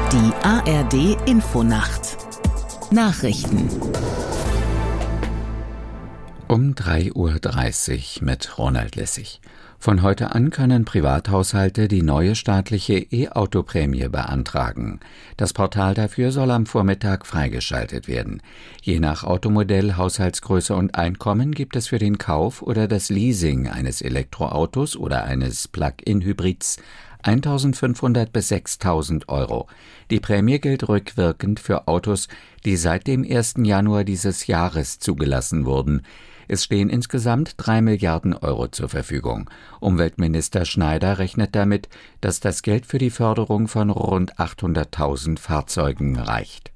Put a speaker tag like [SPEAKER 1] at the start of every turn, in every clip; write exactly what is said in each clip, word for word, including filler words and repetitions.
[SPEAKER 1] Die A R D-Infonacht Nachrichten
[SPEAKER 2] um drei Uhr dreißig mit Ronald Lessig. Von heute an können Privathaushalte die neue staatliche E-Auto-Prämie beantragen. Das Portal dafür soll am Vormittag freigeschaltet werden. Je nach Automodell, Haushaltsgröße und Einkommen gibt es für den Kauf oder das Leasing eines Elektroautos oder eines Plug-in-Hybrids eintausendfünfhundert bis sechstausend Euro. Die Prämie gilt rückwirkend für Autos, die seit dem ersten Januar dieses Jahres zugelassen wurden. Es stehen insgesamt drei Milliarden Euro zur Verfügung. Umweltminister Schneider rechnet damit, dass das Geld für die Förderung von rund achthunderttausend Fahrzeugen reicht.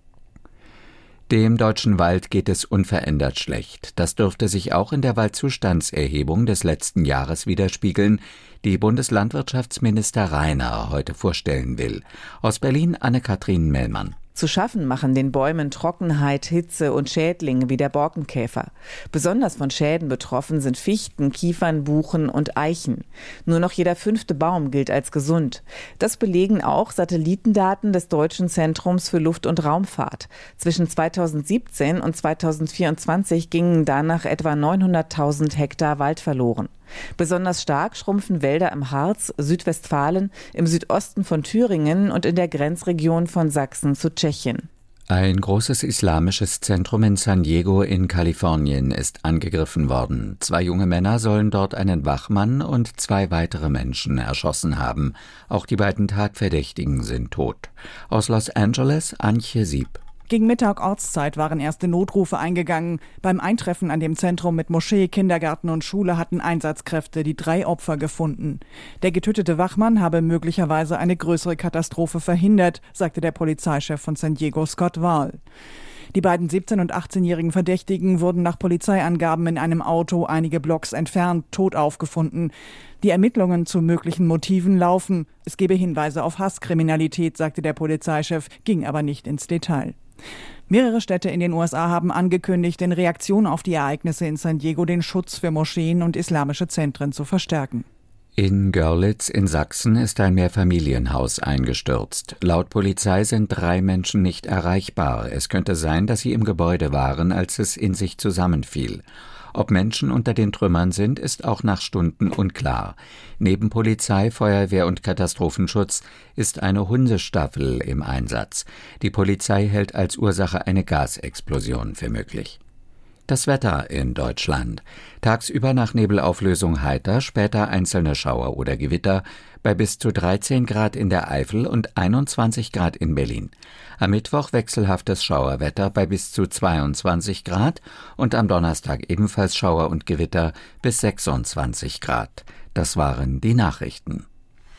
[SPEAKER 2] Dem deutschen Wald geht es unverändert schlecht. Das dürfte sich auch in der Waldzustandserhebung des letzten Jahres widerspiegeln, die Bundeslandwirtschaftsminister Rainer heute vorstellen will. Aus Berlin Anne-Kathrin Mellmann.
[SPEAKER 3] Zu schaffen machen den Bäumen Trockenheit, Hitze und Schädlinge wie der Borkenkäfer. Besonders von Schäden betroffen sind Fichten, Kiefern, Buchen und Eichen. Nur noch jeder fünfte Baum gilt als gesund. Das belegen auch Satellitendaten des Deutschen Zentrums für Luft- und Raumfahrt. Zwischen zweitausendsiebzehn und zweitausendvierundzwanzig gingen danach etwa neunhunderttausend Hektar Wald verloren. Besonders stark schrumpfen Wälder im Harz, Südwestfalen, im Südosten von Thüringen und in der Grenzregion von Sachsen zu Tschechien.
[SPEAKER 2] Ein großes islamisches Zentrum in San Diego in Kalifornien ist angegriffen worden. Zwei junge Männer sollen dort einen Wachmann und zwei weitere Menschen erschossen haben. Auch die beiden Tatverdächtigen sind tot. Aus Los Angeles Antje Sieb.
[SPEAKER 4] Gegen Mittag Ortszeit waren erste Notrufe eingegangen. Beim Eintreffen an dem Zentrum mit Moschee, Kindergarten und Schule hatten Einsatzkräfte die drei Opfer gefunden. Der getötete Wachmann habe möglicherweise eine größere Katastrophe verhindert, sagte der Polizeichef von San Diego, Scott Wahl. Die beiden siebzehn- und achtzehnjährigen Verdächtigen wurden nach Polizeiangaben in einem Auto einige Blocks entfernt tot aufgefunden. Die Ermittlungen zu möglichen Motiven laufen. Es gebe Hinweise auf Hasskriminalität, sagte der Polizeichef, ging aber nicht ins Detail. Mehrere Städte in den U S A haben angekündigt, in Reaktion auf die Ereignisse in San Diego den Schutz für Moscheen und islamische Zentren zu verstärken.
[SPEAKER 2] In Görlitz in Sachsen ist ein Mehrfamilienhaus eingestürzt. Laut Polizei sind drei Menschen nicht erreichbar. Es könnte sein, dass sie im Gebäude waren, als es in sich zusammenfiel. Ob Menschen unter den Trümmern sind, ist auch nach Stunden unklar. Neben Polizei, Feuerwehr und Katastrophenschutz ist eine Hundestaffel im Einsatz. Die Polizei hält als Ursache eine Gasexplosion für möglich. Das Wetter in Deutschland. Tagsüber nach Nebelauflösung heiter, später einzelne Schauer oder Gewitter, bei bis zu dreizehn Grad in der Eifel und einundzwanzig Grad in Berlin. Am Mittwoch wechselhaftes Schauerwetter bei bis zu zweiundzwanzig Grad und am Donnerstag ebenfalls Schauer und Gewitter bis sechsundzwanzig Grad. Das waren die Nachrichten.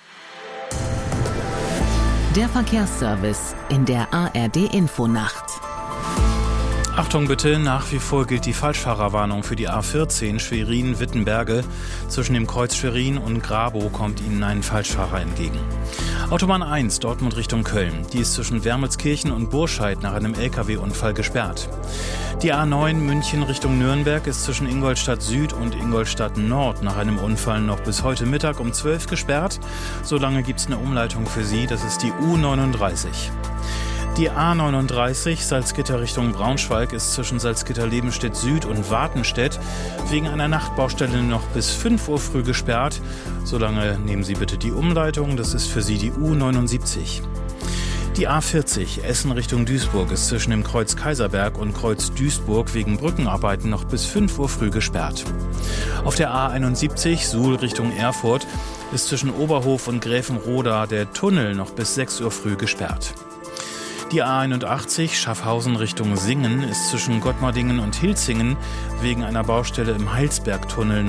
[SPEAKER 1] Der Verkehrsservice in der A R D-Infonacht.
[SPEAKER 5] Achtung bitte, nach wie vor gilt die Falschfahrerwarnung für die A vierzehn Schwerin-Wittenberge. Zwischen dem Kreuz Schwerin und Grabow kommt Ihnen ein Falschfahrer entgegen. Autobahn eins, Dortmund Richtung Köln. Die ist zwischen Wermelskirchen und Burscheid nach einem L K W-Unfall gesperrt. Die A neun München Richtung Nürnberg ist zwischen Ingolstadt Süd und Ingolstadt Nord nach einem Unfall noch bis heute Mittag um zwölf gesperrt. Solange gibt es eine Umleitung für Sie, das ist die U neununddreißig. Die A neununddreißig Salzgitter Richtung Braunschweig ist zwischen Salzgitter-Lebenstedt Süd und Watenstedt wegen einer Nachtbaustelle noch bis fünf Uhr früh gesperrt. Solange nehmen Sie bitte die Umleitung, das ist für Sie die U neunundsiebzig. Die A vierzig Essen Richtung Duisburg ist zwischen dem Kreuz Kaiserberg und Kreuz Duisburg wegen Brückenarbeiten noch bis fünf Uhr früh gesperrt. Auf der A einundsiebzig Suhl Richtung Erfurt ist zwischen Oberhof und Gräfenroda der Tunnel noch bis sechs Uhr früh gesperrt. Die A einundachtzig Schaffhausen Richtung Singen ist zwischen Gottmardingen und Hilzingen wegen einer Baustelle im Heilsbergtunnel